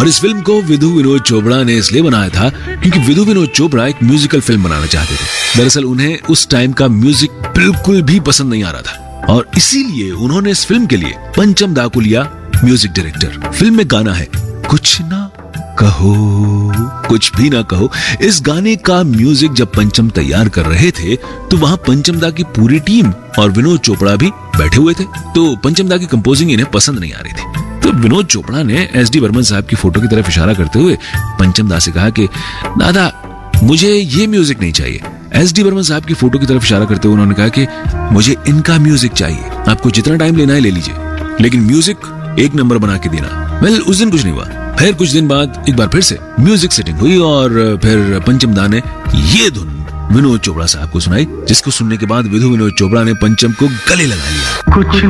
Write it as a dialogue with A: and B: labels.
A: और इस फिल्म को विधु विनोद चोपड़ा ने इसलिए बनाया था क्योंकि विधु विनोद चोपड़ा एक म्यूजिकल फिल्म बनाना चाहते थे। दरअसल उन्हें उस टाइम का म्यूजिक बिल्कुल भी पसंद नहीं आ रहा था और इसीलिए उन्होंने इस फिल्म के लिए पंचम दा को लिया म्यूजिक डायरेक्टर। फिल्म में गाना है कुछ ना कहो कुछ भी ना कहो। इस गाने का म्यूजिक जब पंचम तैयार कर रहे थे तो वहां पंचम दा की पूरी टीम और विनोद चोपड़ा भी बैठे हुए थे। तो पंचम दा की कंपोजिंग इन्हें पसंद नहीं आ रही थी। तो विनोद चोपड़ा ने एस डी बर्मन साहब की फोटो की तरफ इशारा करते हुए पंचम दा से कहा कि दादा मुझे ये म्यूजिक नहीं चाहिए। एस डी बर्मन साहब की फोटो की तरफ इशारा करते हुए उन्होंने कहा कि मुझे इनका म्यूजिक चाहिए, आपको जितना टाइम लेना है ले लीजिए, लेकिन म्यूजिक एक नंबर बना के देना। वेल उस दिन कुछ नहीं हुआ। फिर कुछ दिन बाद एक बार फिर से म्यूजिक सेटिंग हुई और फिर पंचम दा ने ये धुन विनोद चोपड़ा साहब को सुनाई, जिसको सुनने के बाद विधु विनोद चोपड़ा ने पंचम को गले लगा लिया।
B: कुछ